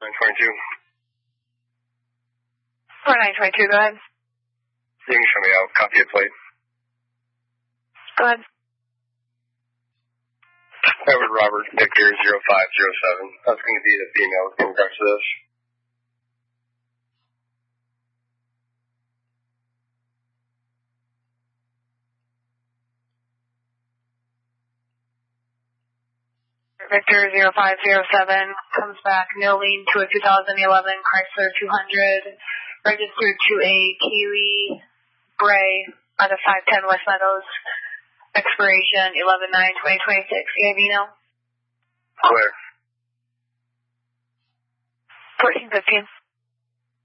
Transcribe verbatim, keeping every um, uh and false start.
nine twenty-two. four nine twenty-two, go ahead. You can show me out. Copy a plate. Go ahead. Edward Robert Victor zero five zero seven. That's going to be the female in regards to this. Victor zero five zero seven comes back Nolene to a two thousand eleven Chrysler two hundred, registered to a Kaylee Bray out of five ten West Meadows, expiration eleven nine twenty twenty-six. You have email? Where? fourteen fifteen.